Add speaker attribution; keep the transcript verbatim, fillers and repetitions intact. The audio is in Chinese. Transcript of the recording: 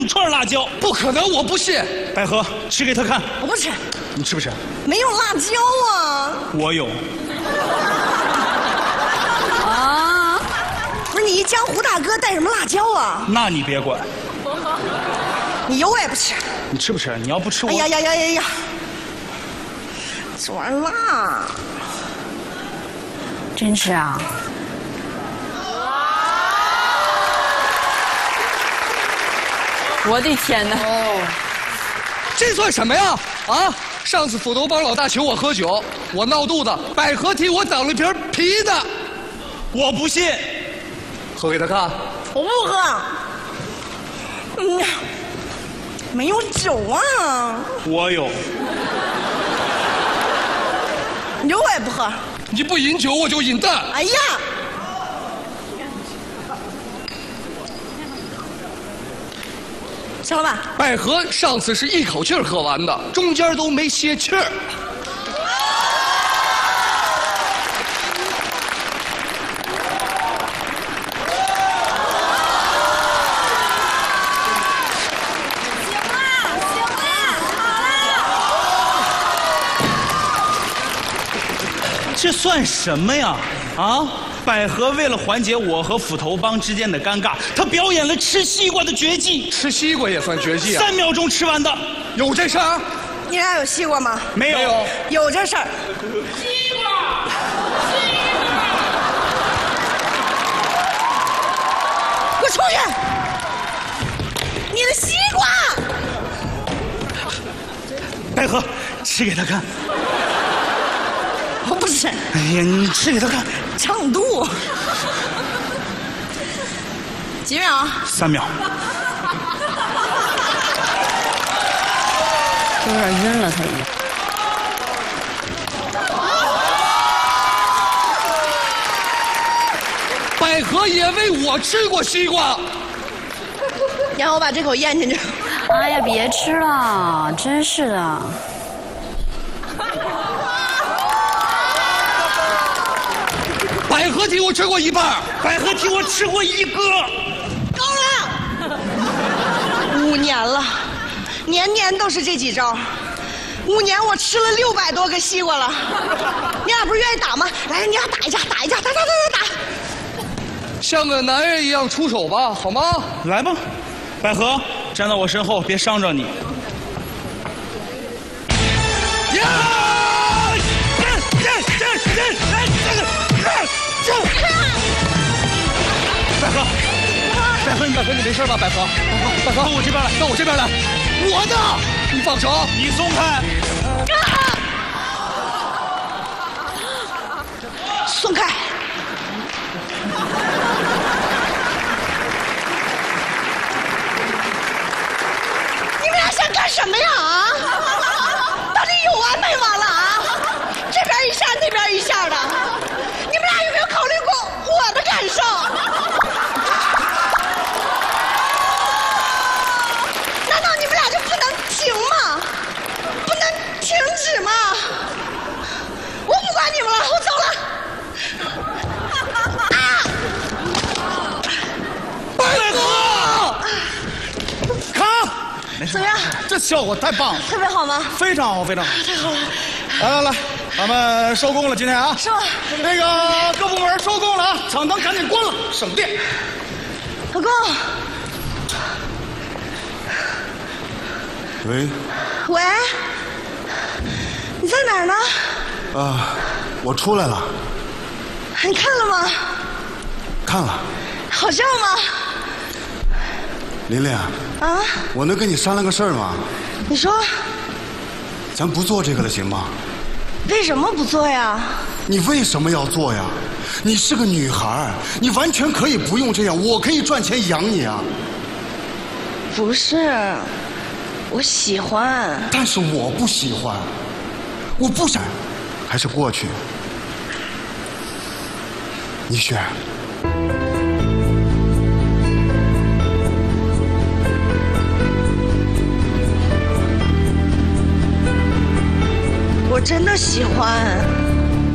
Speaker 1: 串辣椒。
Speaker 2: 不可能，我不信。
Speaker 1: 百合，吃给他看。
Speaker 3: 我不吃，
Speaker 1: 你吃不吃？
Speaker 3: 没有辣椒啊。
Speaker 1: 我有。
Speaker 3: 啊！不是你江湖大哥带什么辣椒啊？
Speaker 1: 那你别管。
Speaker 3: 你有我也不吃。
Speaker 1: 你吃不吃？你要不吃我……
Speaker 3: 哎呀呀呀呀呀！这玩意儿辣。
Speaker 4: 真是啊。 我的天哪！
Speaker 2: 哦，这算什么呀？啊！上次斧头帮老大请我喝酒，我闹肚子，百合替我挡了瓶啤的，
Speaker 1: 我不信。
Speaker 2: 喝给他看。
Speaker 3: 我不喝。嗯，没有酒啊。
Speaker 1: 我有。
Speaker 3: 有我也不喝。
Speaker 2: 你不饮酒，我就饮蛋。
Speaker 3: 哎呀！ 小老板，
Speaker 2: 百合上次是一口气儿喝完的，中间都没歇气儿。
Speaker 4: 行了，行了，好了。
Speaker 1: 这算什么呀？啊！ 百合为了缓解我和斧头帮之间的尴尬，她表演了吃西瓜的绝技。
Speaker 2: 吃西瓜也算绝技啊！
Speaker 1: 三秒钟吃完的，
Speaker 2: 有这事儿？
Speaker 3: 你俩有西瓜吗？
Speaker 1: 没有。
Speaker 2: 没有
Speaker 3: 有这事儿。
Speaker 4: 西瓜，西瓜，
Speaker 3: 给我出去！你的西瓜！
Speaker 1: 百合，吃给他看。
Speaker 3: 我不吃。
Speaker 1: 哎呀，你吃给他看。
Speaker 3: 畅肚，几秒？
Speaker 1: 三秒。
Speaker 4: 有点晕了，他已经。
Speaker 2: 百合也为我吃过西瓜。
Speaker 3: 你让我把这口咽进去。
Speaker 4: 哎呀，别吃了，真是的。
Speaker 2: 百合替我吃过一半，
Speaker 1: 百合替我吃过一个。
Speaker 3: 够了，五年了，年年都是这几招。五年我吃了六百多个西瓜了。你俩不是愿意打吗？来，你俩打一架，打一架，打打打打打。
Speaker 2: 像个男人一样出手吧，好吗？
Speaker 1: 来吧，百合，站到我身后，别伤着你。
Speaker 2: 呀！这这这这哎这个。 这，
Speaker 1: 百合，百合，
Speaker 2: 百合，你没事吧？百合，百合，
Speaker 1: 到我这边来，
Speaker 2: 到我这边来，我的，你放手，
Speaker 1: 你松开，
Speaker 3: 松开！你们俩想干什么呀？啊？到底有完没完了啊？这边一下，那边一下的。 你们俩有没有考虑过我的感受？难道你们俩就不能停吗？不能停止吗？我不管你们了，我走了。啊！
Speaker 2: 百合，
Speaker 1: 卡，
Speaker 3: 怎么样？
Speaker 1: 这效果太棒了，
Speaker 3: 特别好吗？
Speaker 1: 非常好，非常好。
Speaker 3: 太好了。
Speaker 1: 来来来，咱们收工了，今天啊，
Speaker 3: 是吧？
Speaker 1: 那个各部门收工了啊，厂灯赶紧关了，省电。
Speaker 3: 老公，
Speaker 5: 喂，
Speaker 3: 喂，你在哪儿呢？
Speaker 5: 啊，我出来了，
Speaker 3: 你看了吗？
Speaker 5: 看了。
Speaker 3: 好笑吗？
Speaker 5: 琳琳，
Speaker 3: 啊？
Speaker 5: 我能跟你商量个事儿吗？
Speaker 3: 你说，
Speaker 5: 咱不做这个了，行吗？
Speaker 3: 为什么不做呀？
Speaker 5: 你为什么要做呀？你是个女孩，你完全可以不用这样，我可以赚钱养你啊。
Speaker 3: 不是，我喜欢。
Speaker 5: 但是我不喜欢，我不想，还是过去。你选。
Speaker 3: 我真的喜欢。